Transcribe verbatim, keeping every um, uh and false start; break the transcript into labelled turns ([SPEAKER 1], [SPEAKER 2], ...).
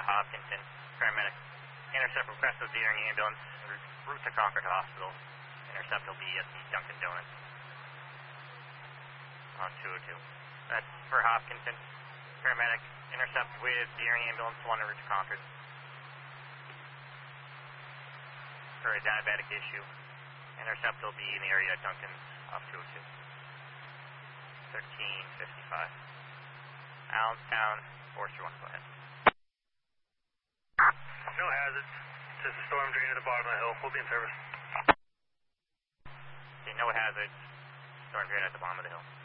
[SPEAKER 1] Hopkinton. Paramedic. Intercept request of Deering ambulance. Route to Concord Hospital. Intercept will be at the Dunkin' Donuts. On two oh two. That's for Hopkinton. Paramedic. Intercept with Deering ambulance. One route to Concord. For a diabetic issue. Intercept will be in the area at Dunkin's off two oh two. thirteen fifty-five. Allenstown, Forster one, go ahead.
[SPEAKER 2] No hazards. Just a storm drain at the bottom of the hill. We'll be in service.
[SPEAKER 1] Okay, no hazards. Storm drain at the bottom of the hill.